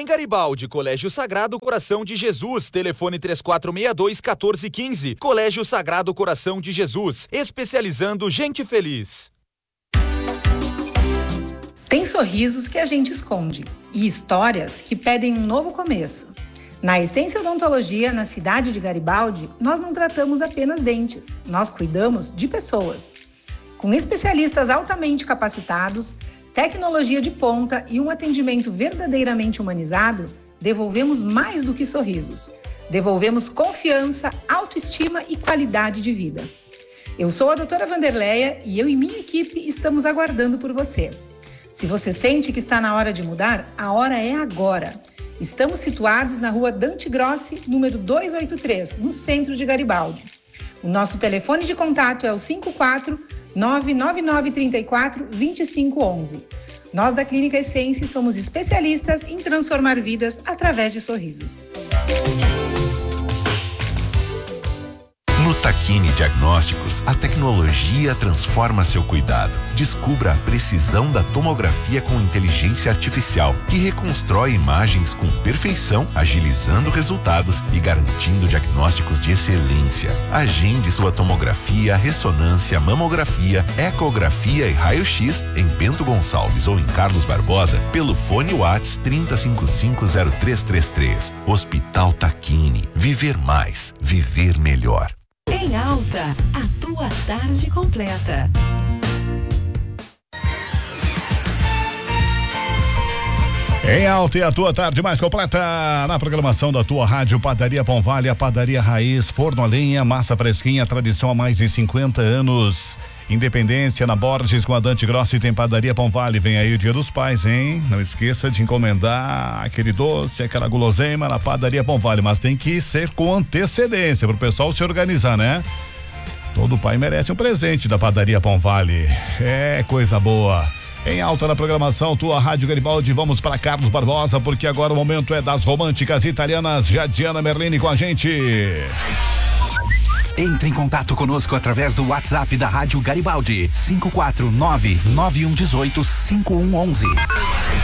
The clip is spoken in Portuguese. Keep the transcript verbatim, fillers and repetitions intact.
Garibaldi, Colégio Sagrado Coração de Jesus, telefone três quatro seis dois, um quatro um cinco. Colégio Sagrado Coração de Jesus, especializando gente feliz. Tem sorrisos que a gente esconde e histórias que pedem um novo começo. Na Essência Odontologia, na cidade de Garibaldi, nós não tratamos apenas dentes, nós cuidamos de pessoas. Com especialistas altamente capacitados, tecnologia de ponta e um atendimento verdadeiramente humanizado, devolvemos mais do que sorrisos. Devolvemos confiança, autoestima e qualidade de vida. Eu sou a doutora Vanderleia e eu e minha equipe estamos aguardando por você. Se você sente que está na hora de mudar, a hora é agora. Estamos situados na rua Dante Grossi, número duzentos e oitenta e três, no centro de Garibaldi. O nosso telefone de contato é o cinco quatro nove nove nove três quatro dois cinco um um. Nós da Clínica Essência somos especialistas em transformar vidas através de sorrisos. No Tacchini Diagnósticos, a tecnologia transforma seu cuidado. Descubra a precisão da tomografia com inteligência artificial, que reconstrói imagens com perfeição, agilizando resultados e garantindo diagnósticos de excelência. Agende sua tomografia, ressonância, mamografia, ecografia e raio-x em Bento Gonçalves ou em Carlos Barbosa pelo fone WhatsApp trinta cinquenta e cinco zero três três três. Hospital Tacchini. Viver mais. Viver melhor. Em Alta, a tua tarde completa. Em Alta e a tua tarde mais completa na programação da tua rádio. Padaria Pão Vale, a padaria raiz, forno a lenha, massa fresquinha, tradição há mais de cinquenta anos. Independência na Borges com a Dante Grossi, tem padaria Pão Vale. Vem aí o Dia dos Pais, hein? Não esqueça de encomendar aquele doce, aquela guloseima na padaria Pão Vale, mas tem que ser com antecedência pro pessoal se organizar, né? Todo pai merece um presente da padaria Pão Vale. É coisa boa. Em Alta na programação, tua Rádio Garibaldi, vamos para Carlos Barbosa, porque agora o momento é das românticas italianas. Jadiana Merlini com a gente. Entre em contato conosco através do WhatsApp da Rádio Garibaldi, cinco quatro nove nove um um oito cinco um um um.